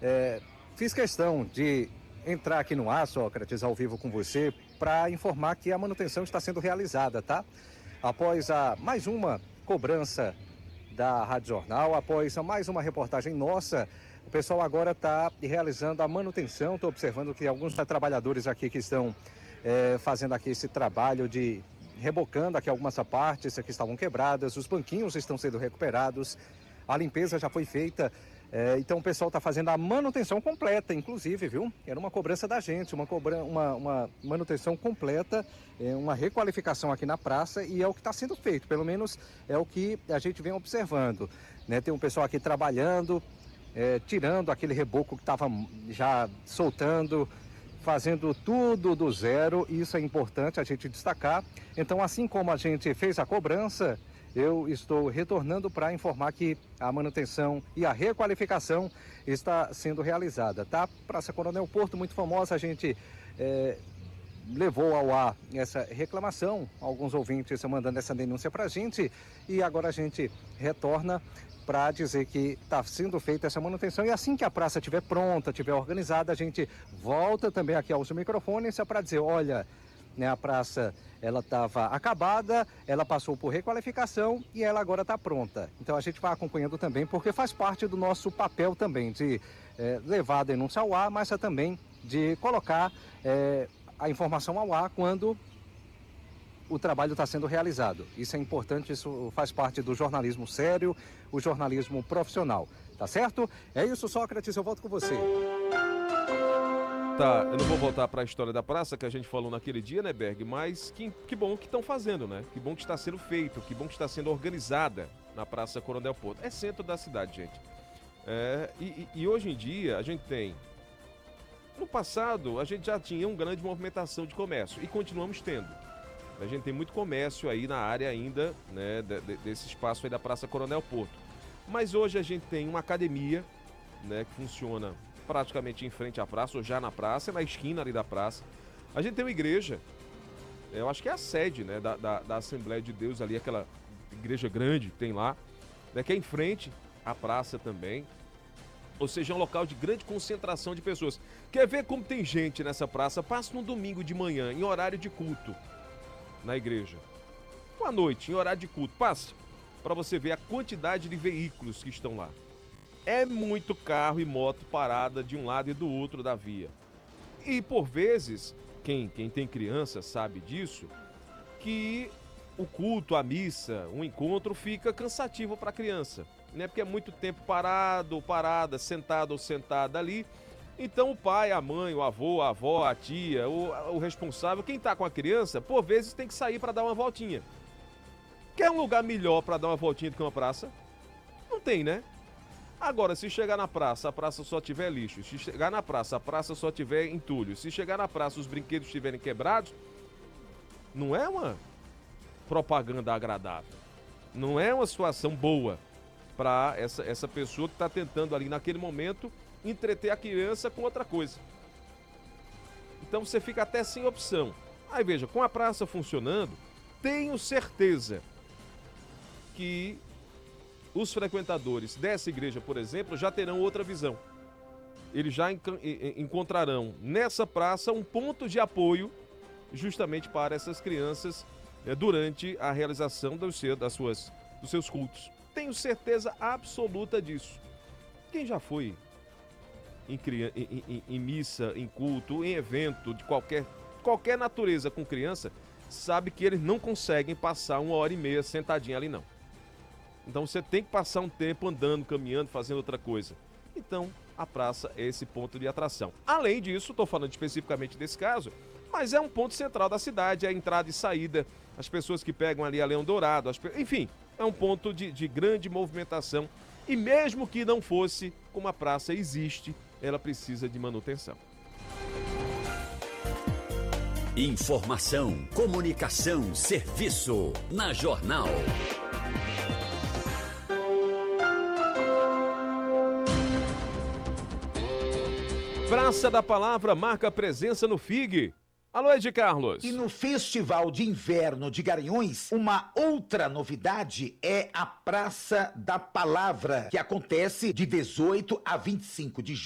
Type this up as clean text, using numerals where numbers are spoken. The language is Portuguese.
Fiz questão de entrar aqui no ar, Sócrates, ao vivo com você, para informar que a manutenção está sendo realizada, tá? Após mais uma cobrança da Rádio Jornal, após mais uma reportagem nossa, o pessoal agora está realizando a manutenção. Estou observando que alguns trabalhadores aqui que estão fazendo aqui esse trabalho de rebocando aqui algumas partes que estavam quebradas, os banquinhos estão sendo recuperados, a limpeza já foi feita. Então o pessoal está fazendo a manutenção completa, inclusive, viu? Era uma cobrança da gente, uma manutenção completa, uma requalificação aqui na praça, e é o que está sendo feito, pelo menos é o que a gente vem observando, né? Tem um pessoal aqui trabalhando, tirando aquele reboco que estava já soltando, fazendo tudo do zero, e isso é importante a gente destacar. Então, assim como a gente fez a cobrança, eu estou retornando para informar que a manutenção e a requalificação está sendo realizada, tá? Praça Coronel Porto, muito famosa, a gente levou ao ar essa reclamação, alguns ouvintes mandando essa denúncia para a gente, e agora a gente retorna para dizer que está sendo feita essa manutenção, e assim que a praça estiver pronta, estiver organizada, a gente volta também aqui aos microfones para dizer, olha, né, a praça ela estava acabada, ela passou por requalificação e ela agora está pronta. Então a gente vai acompanhando também, porque faz parte do nosso papel também de levar a denúncia ao ar, mas também de colocar a informação ao ar quando o trabalho está sendo realizado. Isso é importante, isso faz parte do jornalismo sério, o jornalismo profissional. Tá certo? É isso, Sócrates, eu volto com você. Tá, eu não vou voltar para a história da praça que a gente falou naquele dia, né, Berg? Mas que bom que estão fazendo, né? Que bom que está sendo feito, que bom que está sendo organizada na Praça Coronel Porto. É centro da cidade, gente. E hoje em dia a gente tem... No passado a gente já tinha uma grande movimentação de comércio e continuamos tendo. A gente tem muito comércio aí na área ainda, né, desse espaço aí da Praça Coronel Porto. Mas hoje a gente tem uma academia, né, que funciona praticamente em frente à praça, ou já na praça, na esquina ali da praça. A gente tem uma igreja, eu acho que é a sede, né, da Assembleia de Deus ali, aquela igreja grande que tem lá, né, que é em frente à praça também. Ou seja, é um local de grande concentração de pessoas. Quer ver como tem gente nessa praça? Passa no domingo de manhã, em horário de culto, na igreja. À noite, em horário de culto, passe para você ver a quantidade de veículos que estão lá. É muito carro e moto parada de um lado e do outro da via. E por vezes, quem tem criança sabe disso, que o culto, a missa, o encontro fica cansativo para a criança, né? Porque é muito tempo parado, parada, sentado ou sentada ali. Então o pai, a mãe, o avô, a avó, a tia, o responsável, quem está com a criança, por vezes tem que sair para dar uma voltinha. Quer um lugar melhor para dar uma voltinha do que uma praça? Não tem, né? Agora, se chegar na praça, a praça só tiver lixo, se chegar na praça, a praça só tiver entulho, se chegar na praça, os brinquedos estiverem quebrados, não é uma propaganda agradável. Não é uma situação boa para essa pessoa que está tentando ali naquele momento entreter a criança com outra coisa. Então você fica até sem opção. Aí veja, com a praça funcionando, tenho certeza que os frequentadores dessa igreja, por exemplo, já terão outra visão. Eles já encontrarão nessa praça um ponto de apoio justamente para essas crianças durante a realização dos seus cultos. Tenho certeza absoluta disso. Quem já foi em missa, em culto, em evento de qualquer natureza com criança, sabe que eles não conseguem passar 1h30 sentadinho ali, não. Então você tem que passar um tempo andando, caminhando, fazendo outra coisa. Então a praça é esse ponto de atração. Além disso, estou falando especificamente desse caso, mas é um ponto central da cidade, é a entrada e saída, as pessoas que pegam ali a Leão Dourado, enfim, é um ponto de grande movimentação. E mesmo que não fosse, como a praça existe, ela precisa de manutenção. Informação, comunicação, serviço. Na Jornal. Praça da Palavra marca presença no FIG. Alô, Ed Carlos. E no Festival de Inverno de Garanhuns, uma outra novidade é a Praça da Palavra, que acontece de 18 a 25 de julho.